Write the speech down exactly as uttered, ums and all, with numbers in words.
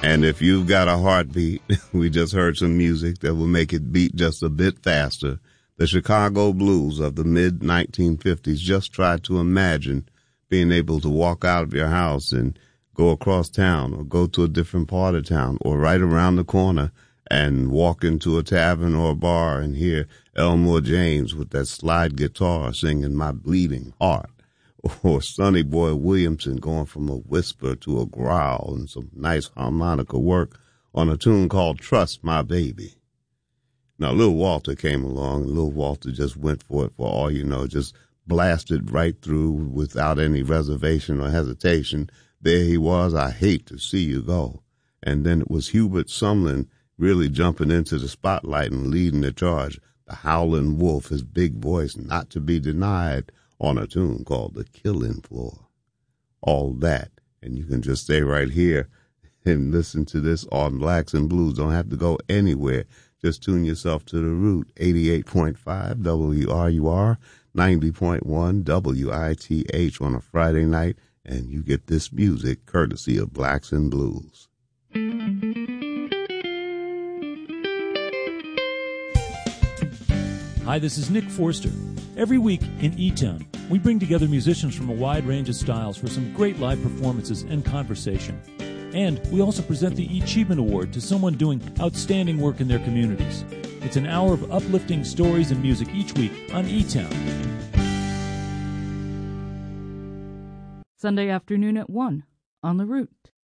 And if you've got a heartbeat, we just heard some music that will make it beat just a bit faster. The Chicago blues of the mid nineteen fifties. Just try to imagine being able to walk out of your house and go across town or go to a different part of town or right around the corner and walk into a tavern or a bar and hear Elmore James with that slide guitar singing My Bleeding Heart, or Sonny Boy Williamson going from a whisper to a growl and some nice harmonica work on a tune called Trust My Baby. Now, Lil Walter came along, and Lil Walter just went for it for all you know, just blasted right through without any reservation or hesitation. There he was, I Hate to See You Go. And then it was Hubert Sumlin really jumping into the spotlight and leading the charge. The Howlin' Wolf, his big voice not to be denied, on a tune called The Killing Floor. All that. And you can just stay right here and listen to this on Blacks and Blues. Don't have to go anywhere. Just tune yourself to the root. eighty-eight point five W R U R, ninety point one W I T H on a Friday night, and you get this music courtesy of Blacks and Blues. Hi, this is Nick Forster. Every week in E-Town, we bring together musicians from a wide range of styles for some great live performances and conversation. And we also present the E-Achievement Award to someone doing outstanding work in their communities. It's an hour of uplifting stories and music each week on E-Town. Sunday afternoon at one on The Root.